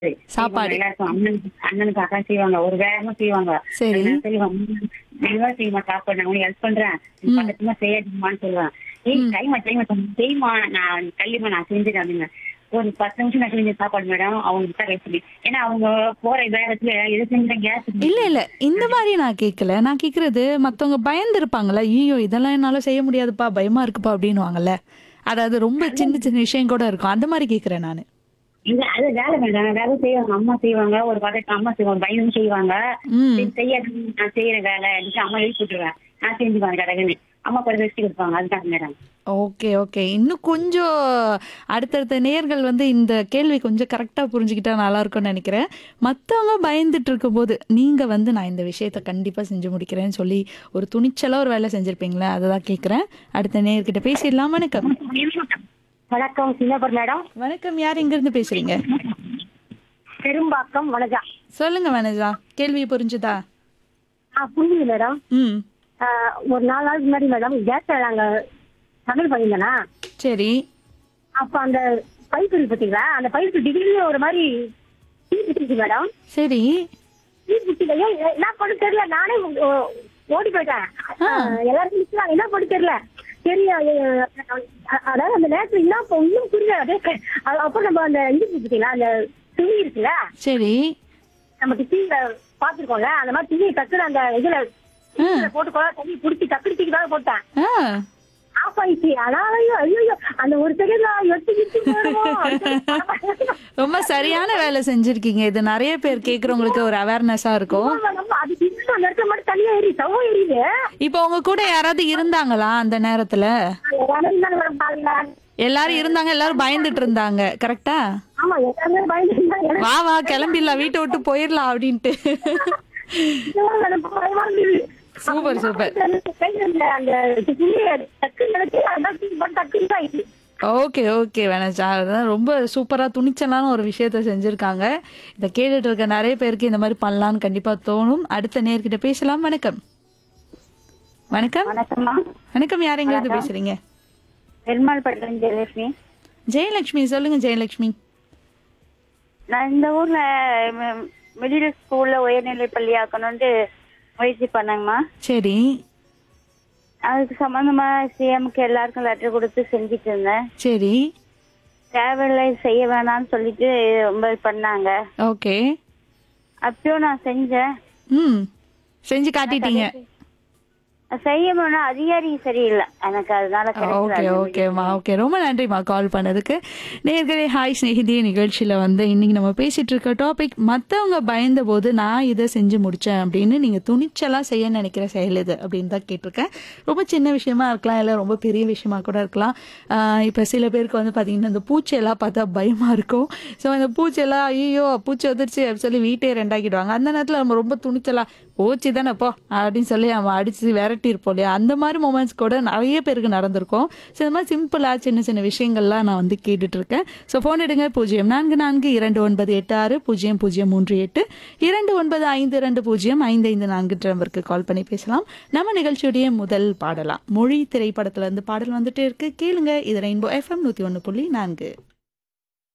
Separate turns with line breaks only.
செய்வாங்க
சாப்பாடு.
எல்லாருக்கும். அண்ணனுக்கு அக்கா செய்வாங்க. ஒரு வேகமா செய்வாங்க.
சரி.
நான் சொல்லுவேன், மெதுவா செய்யுமா சாப்பாடு, நான் உனக்கு ஹெல்ப் பண்றேன். நீ
ம்.
பக்கத்துமா செய்யாதுமான்னு சொல்லுவேன். ஏய்
ம்.
டைமா செய்யுமா, நான் கல்லிமா நான் செஞ்சுட்டேன் அப்படிங்க. ஒரு 10 நிமிஷம் நான் செஞ்ச சாப்பாடு மேடம் அவங்க தான் ரெசிபி. ஏன்னா அவங்க போற வேகத்துல எது செஞ்ச கேஸ்
இல்ல, இல்ல. இந்த மாரி நான் கேட்கல. நான் கேட்கறது மத்தவங்க பயந்திருப்பாங்கல்ல. "ஐய்யயோ! இதெல்லாம் என்னால செய்ய முடியாதுப்பா, பயமா இருக்குப்பா" அப்படின்னுவாங்கல்ல. அதாவது ரொம்ப சின்ன சின்ன விஷயம் கூட இருக்கும். அந்த மாரி கேட்கிறேன் நானு.
இல்ல அது வேலை மேடம். வேலை செய்வாங்க. அம்மா செய்வாங்க. ஒரு பதக்கு அம்மா செய்வாங்க. பையனும் செய்வாங்க.
ம்.
சரி செய்யாது நான் செய்யற வேலை அப்படின்னு அம்மா எழுப்பி விட்டுருவேன். நான் செஞ்சுக்குவேன் கடகன்னு. அம்மா படுத்து வச்சு கொடுப்பாங்க. அதுதான் மேடம்.
Okay, okay. இன்னும் கொஞ்சம் அடுத்தடுத்த நேயர்கள் வந்து இந்த கேள்வி கொஞ்சம் கரெக்ட்டா புரிஞ்சுக்கிட்டா நல்லாயிருக்கும்னு நெனைக்கிறேன். மத்தவங்க பயந்துட்டு இருக்கும்போது, நீங்க வந்து நான் இந்த விஷயத்த கண்டிப்பா செஞ்சு முடிக்கிறேன்னு சொல்லி, ஒரு துணிச்சலா ஒரு வேலை செஞ்சிருப்பீங்களா? அததான் கேட்கிறேன். அடுத்த நேயர்கிட்ட பேசிடலாம். வணக்கம்.
வணக்கம் சின்னப்பர் மேடம்.
வணக்கம். யார் எங்கிருந்து பேசுறீங்க?
பெரும்பாக்கம் வனஜா.
சொல்லுங்க வனஜா. கேள்வி புரிஞ்சுதா?
புரியுது மேடம்.
ம்.
ஒரு 4 நாளுக்கு முன்னாடி மேடம் கேஸ் நாங்க சமையல் பண்ணியிருந்தேனா,
சரி,
அப்ப அந்த பைப் இருக்கு பாத்தீங்களா, அந்த பைப் திடீர்னு ஒரு மாதிரி தீ பிடிச்சிச்சு மேடம்.
சரி.
தீ பிடிச்சது என்ன பண்ண தெரியல. நானே ஓடி போயிட்டேன்.
ஆ.
எல்லாரும் நிக்கிறாங்க, என்ன பண்ண தெரியல. சரி அதாவது அந்த நேரத்துல என்ன ஒன்றும் புரியல. அப்ப நம்ம அந்த இது இருக்கு பாத்தீங்களா, அந்த துணி இருக்குல்ல,
சரி.
நமக்கு தீல பாத்துருக்கோம்ல, அந்த மாதிரி துணியை டக்குன்னு அந்த இதுல போட்டு தண்ணி பிடிச்சி டக்குனு தூக்கி போட்டேன்.
ஆ.
ஆஃப் ஆயிடுச்சு. அதாலையும் ஐயோ அந்த ஒரு செகண்ட் எட்டு
ரொம்ப சரியான வேலை செஞ்சிருக்கீங்க. இது நெறைய பேர் கேட்கிறவங்களுக்கு ஒரு அவேர்னஸா இருக்கும்.
அது திடீர்னு அந்த இடத்துல மட்டும் தனியா எரியுது, சவ எரியுது.
இப்போ உங்க கூட யாராவது இருந்தாங்களா அந்த நேரத்துல?
எல்லாரும் இருந்தாங்க மேடம் காலையில.
எல்லாரும் இருந்தாங்க. எல்லாரும் பயந்துட்டு இருந்தாங்க. கரெக்ட்டா?
ஆமா எல்லாருமே பயந்து இருந்தாங்க.
வா வா கிளம்பிடலாம், வீட்டை விட்டு போயிடலாம் அப்படின்ட்டு.
எனக்கு பயமா இருந்தது.
Super, super.
அந்த துணியை டக்குன்னு நினைச்சு அதான் தூக்கி போட்டு டக்குன்னு தான் ஆயிடுச்சு.
Okay, okay Vanaja. அதான் ரொம்ப சூப்பரா துணிச்சலான ஒரு விஷயத்த செஞ்சிருக்காங்க. இத கேட்டுட்டு இருக்க நெறைய பேருக்கு இந்த மாரி பண்ணலான்னு கண்டிப்பா தோணும். அடுத்த நேயர்கிட்ட பேசலாம். வணக்கம். வணக்கம்.
வணக்கம்மா.
வணக்கம். யார் எங்கிருந்து பேசுறீங்க?
பெருமாள் பட்டம் ஜெயலட்சுமி.
ஜெயலட்சுமி. சொல்லுங்க ஜெயலட்சுமி.
நான் இந்த ஊர்ல மிடில் ஸ்கூல்ல உயர்நிலை பள்ளி ஆக்கணும்னு முயற்சி பண்ணேங்கம்மா.
சரி,
அதுக்கு சம்பந்தமா சிஎம்க்கு எல்லாருக்கும் லெட்டர் கொடுத்து செஞ்சுட்டு இருந்தேன்.
சரி.
தேவையில்லை செய்ய வேணாம்னு சொல்லிட்டு ரொம்ப பண்ணாங்க.
ஓகே.
அப்பயும் நான் செஞ்சேன்.
ம். செஞ்சு காட்டிட்டீங்க.
செய்யணும்னா அதிகாரி சரியில்லை எனக்கு, அதனால
ஓகே, ஓகேம்மா. ஓகே. ரொம்ப நன்றிம்மா கால் பண்ணதுக்கு. நேயர்களே, ஹாய் ஸ்நேகிதி நிகழ்ச்சியில வந்து இன்னைக்கு நம்ம பேசிட்டு இருக்க டாபிக், மத்தவங்க பயந்த போது நான் இதை செஞ்சு முடிச்சேன் அப்படின்னு நீங்க துணிச்சலா செய்ய நினைக்கிற செயல் இது அப்படின்னு தான் கேட்டிருக்கேன். ரொம்ப சின்ன விஷயமா இருக்கலாம், இல்லை ரொம்ப பெரிய விஷயமா கூட இருக்கலாம். இப்போ சில பேருக்கு வந்து பார்த்தீங்கன்னா இந்த பூச்சியெல்லாம் பார்த்தா பயமா இருக்கும். ஸோ இந்த பூச்சியெல்லாம் ஐயோ பூச்சி வந்துருச்சு அப்படின்னு சொல்லி வீட்டே ரெண்டாக்கிடுவாங்க. அந்த நேரத்தில் நம்ம ரொம்ப துணிச்சலா போச்சு தானே போ அப்படின்னு சொல்லி நம்ம அடிச்சு விரட்டி இருப்போம் இல்லையா? அந்த மாதிரி மொமெண்ட்ஸ் கூட நிறைய பேருக்கு நடந்திருக்கும். ஸோ இந்த மாதிரி சிம்பிளா சின்ன சின்ன விஷயங்கள்லாம் நான் வந்து கேட்டுட்டு இருக்கேன். ஸோ ஃபோன் எடுங்க 044229600038 2952205554 நம்பருக்கு கால் பண்ணி பேசலாம். நம்ம நிகழ்ச்சியுடைய முதல் பாடலாம் மொழி திரைப்படத்துல இருந்து பாடல் வந்துட்டே இருக்கு. கேளுங்க. இது ரெயின்போ FM 101.4.